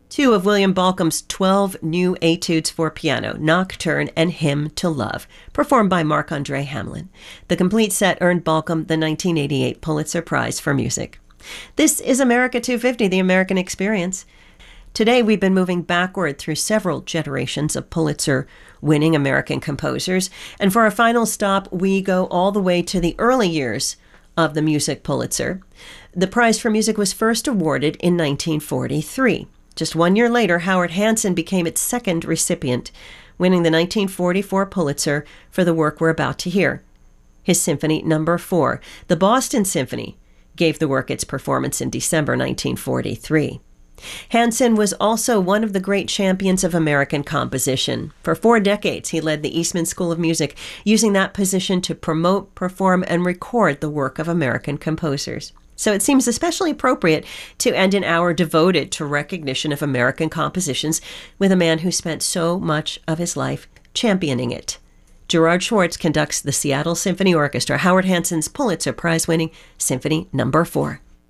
two of William Balcom's 12 new etudes for piano, Nocturne and Hymn to Love, performed by Marc-André Hamelin. The complete set earned Balcom the 1988 Pulitzer Prize for Music. This is America 250, the American Experience. Today, we've been moving backward through several generations of Pulitzer-winning American composers. And for our final stop, we go all the way to the early years of the Music Pulitzer. The prize for music was first awarded in 1943. Just 1 year later, Howard Hanson became its second recipient, winning the 1944 Pulitzer for the work we're about to hear, his Symphony No. 4. The Boston Symphony gave the work its performance in December 1943. Hanson was also one of the great champions of American composition. For 4 decades, he led the Eastman School of Music, using that position to promote, perform, and record the work of American composers. So it seems especially appropriate to end an hour devoted to recognition of American compositions with a man who spent so much of his life championing it. Gerard Schwartz conducts the Seattle Symphony Orchestra, Howard Hanson's Pulitzer Prize-winning Symphony No. 4.